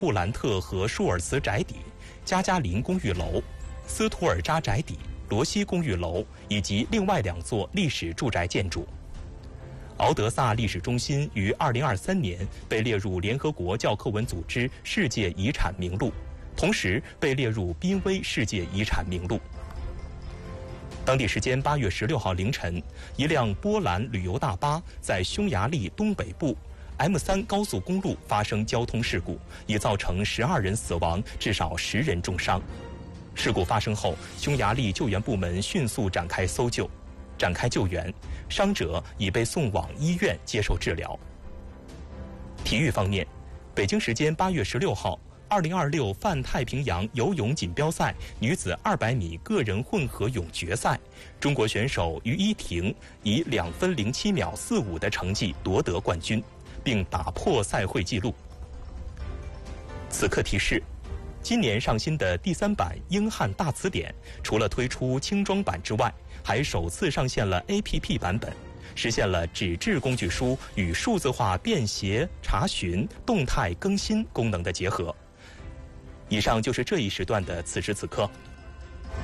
布兰特和舒尔茨宅邸、加加林公寓楼、斯图尔扎宅邸、罗西公寓楼以及另外2座历史住宅建筑。敖德萨历史中心于2023年被列入联合国教科文组织世界遗产名录，同时被列入濒危世界遗产名录。当地时间8月16号凌晨，一辆波兰旅游大巴在匈牙利东北部 M3 高速公路发生交通事故，已造成12人死亡，至少10人重伤。事故发生后，匈牙利救援部门迅速展开救援，伤者已被送往医院接受治疗。体育方面，北京时间8月16号，2026泛太平洋游泳锦标赛女子200米个人混合泳决赛，中国选手于依婷以2分07秒45的成绩夺得冠军，并打破赛会纪录。此刻提示：今年上新的第3版英汉大词典，除了推出轻装版之外，还首次上线了 APP 版本，实现了纸质工具书与数字化便携查询、动态更新功能的结合。以上就是这一时段的此时此刻。